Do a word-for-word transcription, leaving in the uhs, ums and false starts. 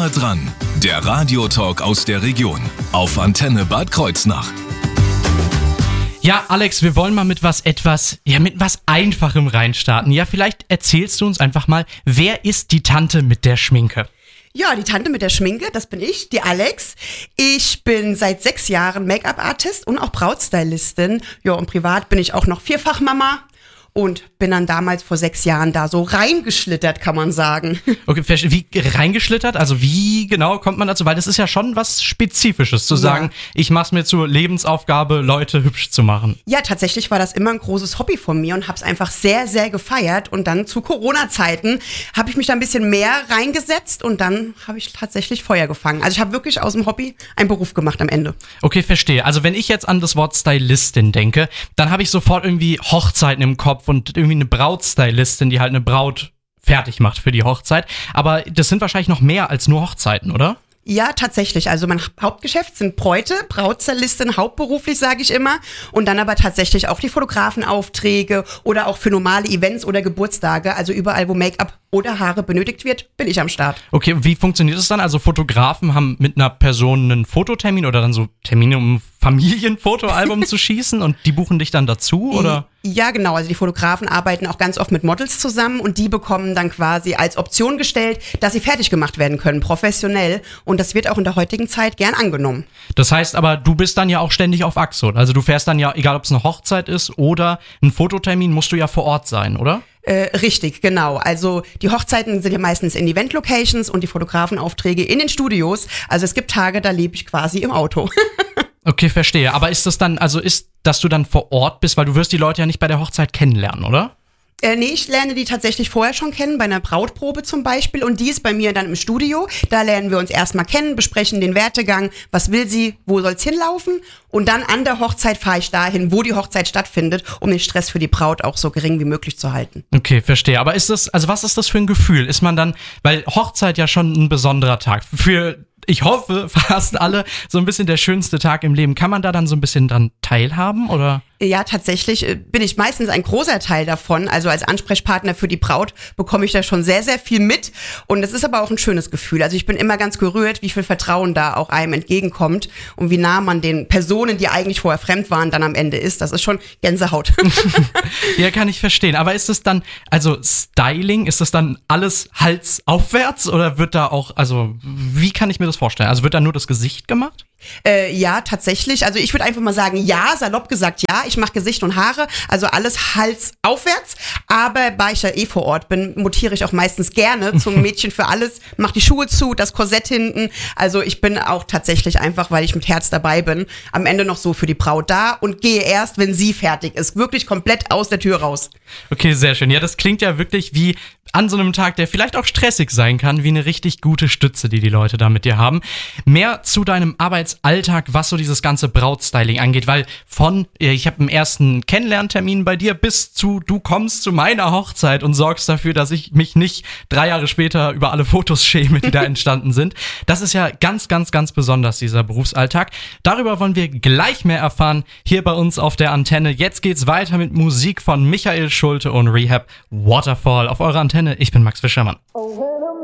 Nah dran, der Radiotalk aus der Region auf Antenne Bad Kreuznach. Ja, Alex, wir wollen mal mit was etwas, ja, mit was Einfachem reinstarten. Ja, vielleicht erzählst du uns einfach mal, wer ist die Tante mit der Schminke? Ja, die Tante mit der Schminke, das bin ich, die Alex. Ich bin seit sechs Jahren Make-up-Artist und auch Brautstylistin. Ja, und privat bin ich auch noch Vierfachmama. Und bin dann damals vor sechs Jahren da so reingeschlittert, kann man sagen. Okay, wie reingeschlittert? Also wie genau kommt man dazu? Weil das ist ja schon was Spezifisches, zu sagen, ja. Ich mach's mir zur Lebensaufgabe, Leute hübsch zu machen. Ja, tatsächlich war das immer ein großes Hobby von mir und hab's einfach sehr, sehr gefeiert. Und dann zu Corona-Zeiten habe ich mich da ein bisschen mehr reingesetzt und dann habe ich tatsächlich Feuer gefangen. Also ich habe wirklich aus dem Hobby einen Beruf gemacht am Ende. Okay, verstehe. Also wenn ich jetzt an das Wort Stylistin denke, dann habe ich sofort irgendwie Hochzeiten im Kopf und irgendwie eine Brautstylistin, die halt eine Braut fertig macht für die Hochzeit. Aber das sind wahrscheinlich noch mehr als nur Hochzeiten, oder? Ja, tatsächlich. Also mein Hauptgeschäft sind Bräute, Brautstylistin, hauptberuflich sage ich immer. Und dann aber tatsächlich auch die Fotografenaufträge oder auch für normale Events oder Geburtstage. Also überall, wo Make-up oder Haare benötigt wird, bin ich am Start. Okay, wie funktioniert das dann? Also Fotografen haben mit einer Person einen Fototermin oder dann so Termine, um ein Familienfotoalbum zu schießen und die buchen dich dann dazu, oder? Ja, genau. Also die Fotografen arbeiten auch ganz oft mit Models zusammen und die bekommen dann quasi als Option gestellt, dass sie fertig gemacht werden können, professionell. Und das wird auch in der heutigen Zeit gern angenommen. Das heißt aber, du bist dann ja auch ständig auf Achse. Also du fährst dann ja, egal ob es eine Hochzeit ist oder ein Fototermin, musst du ja vor Ort sein, oder? Äh, richtig, genau. Also die Hochzeiten sind ja meistens in Event-Locations und die Fotografenaufträge in den Studios. Also es gibt Tage, da lebe ich quasi im Auto. Okay, verstehe. Aber ist das dann, also ist, dass du dann vor Ort bist, weil du wirst die Leute ja nicht bei der Hochzeit kennenlernen, oder? Äh, nee, ich lerne die tatsächlich vorher schon kennen, bei einer Brautprobe zum Beispiel. Und die ist bei mir dann im Studio. Da lernen wir uns erstmal kennen, besprechen den Werdegang. Was will sie, wo soll's hinlaufen? Und dann an der Hochzeit fahre ich dahin, wo die Hochzeit stattfindet, um den Stress für die Braut auch so gering wie möglich zu halten. Okay, verstehe. Aber ist das, also was ist das für ein Gefühl? Ist man dann, weil Hochzeit ja schon ein besonderer Tag für, ich hoffe, fast alle so ein bisschen der schönste Tag im Leben. Kann man da dann so ein bisschen dran teilhaben, oder? Ja, tatsächlich bin ich meistens ein großer Teil davon. Also als Ansprechpartner für die Braut bekomme ich da schon sehr, sehr viel mit. Und es ist aber auch ein schönes Gefühl. Also ich bin immer ganz gerührt, wie viel Vertrauen da auch einem entgegenkommt und wie nah man den Personen, die eigentlich vorher fremd waren, dann am Ende ist. Das ist schon Gänsehaut. Ja, kann ich verstehen. Aber ist es dann, also Styling, ist das dann alles Hals aufwärts oder wird da auch, also wie kann ich mir das vorstellen? Also wird da nur das Gesicht gemacht? Äh, ja, tatsächlich. Also ich würde einfach mal sagen, ja, salopp gesagt, ja, ich mache Gesicht und Haare, also alles Hals aufwärts, aber da ich ja eh vor Ort bin, mutiere ich auch meistens gerne zum Mädchen für alles, mache die Schuhe zu, das Korsett hinten, also ich bin auch tatsächlich einfach, weil ich mit Herz dabei bin, am Ende noch so für die Braut da und gehe erst, wenn sie fertig ist, wirklich komplett aus der Tür raus. Okay, sehr schön. Ja, das klingt ja wirklich wie an so einem Tag, der vielleicht auch stressig sein kann, wie eine richtig gute Stütze, die die Leute da mit dir haben. Mehr zu deinem Arbeitsalltag, was so dieses ganze Brautstyling angeht, weil von, ich habe einen ersten Kennenlerntermin bei dir bis zu, du kommst zu meiner Hochzeit und sorgst dafür, dass ich mich nicht drei Jahre später über alle Fotos schäme, die da entstanden sind. Das ist ja ganz, ganz, ganz besonders, dieser Berufsalltag. Darüber wollen wir gleich mehr erfahren, hier bei uns auf der Antenne. Jetzt geht's weiter mit Musik von Michael Schulte und Rehab, Waterfall auf eurer Antenne. Ich bin Max Fischermann. Oh,